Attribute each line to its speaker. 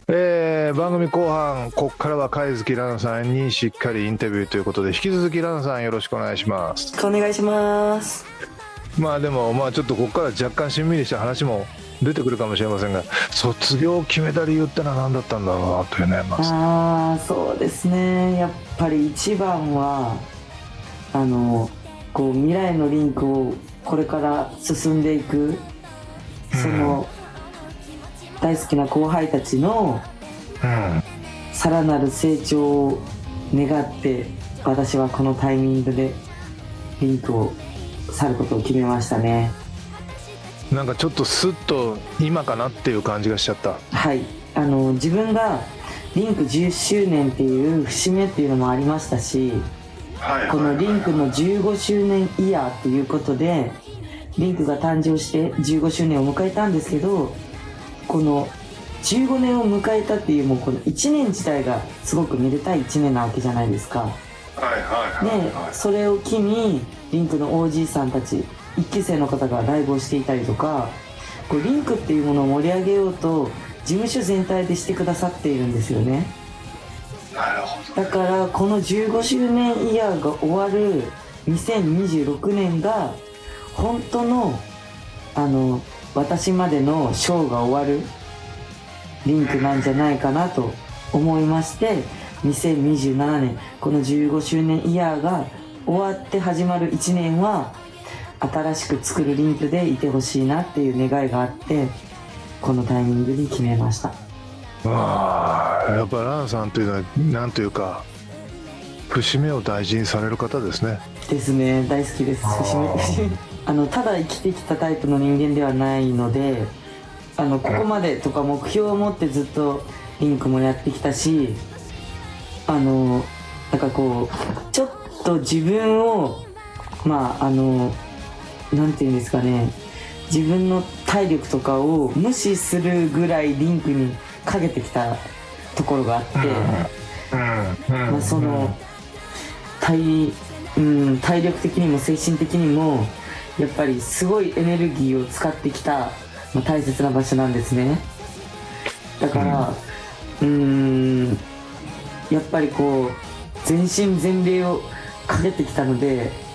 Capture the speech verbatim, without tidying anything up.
Speaker 1: えー、番組後半ここからは貝月ラナさんにしっかりインタビューということで、引き続きラナさんよろしくお願いします。
Speaker 2: お願いします。
Speaker 1: まあでもまあちょっとここから若干しんみりした話も出てくるかもしれませんが、卒業を決めた理由ってのは何だったんだろうなというね。
Speaker 2: ああ、そうですね、やっぱり一番はあのこう未来のリンクをこれから進んでいく、その、うん、大好きな後輩たちのさらなる成長を願って私はこのタイミングでリンクを去ることを決めましたね。
Speaker 1: なんかちょっとスッと今かなっていう感じがしちゃった。
Speaker 2: はい、あの自分がリンクじゅっしゅうねんっていう節目っていうのもありましたし、はいはいはいはい、このリンクのじゅうごしゅうねんイヤーっていうことでリンクが誕生してじゅうごしゅうねんを迎えたんですけど、このじゅうごねんを迎えたっていうもうこのいちねん自体がすごくめでたいいちねんなわけじゃないですか。
Speaker 1: はいはいはい、はい、
Speaker 2: でそれを機にリンクの オージー さんたちいっき生の方がライブをしていたりとか、こうリンクっていうものを盛り上げようと事務所全体でしてくださっているんですよね。
Speaker 1: なるほど。
Speaker 2: だからこのじゅうごしゅうねんイヤーが終わるにせんにじゅうろくねんが本当のあの私までのショーが終わるリンクなんじゃないかなと思いまして、にせんにじゅうななねんこのじゅうごしゅうねんイヤーが終わって始まるいちねんは新しく作るリンクでいてほしいなっていう願いがあって、このタイミングに決めました。
Speaker 1: ああ、やっぱランさんというのはなんというか節目を大事にされる方ですね。
Speaker 2: ですね、大好きです。節目あのただ生きてきたタイプの人間ではないので、あのここまでとか目標を持ってずっとリンクもやってきたし、あのなんかこうちょっと自分をまああのなんていうんですかね、自分の体力とかを無視するぐらいリンクにかけてきたところがあって、まあ、その 体、うん、体力的にも精神的にもやっぱりすごいエネルギーを使ってきた、まあ、大切な場所なんですね。だからうーんやっぱりこう全身全霊をかけてきたので、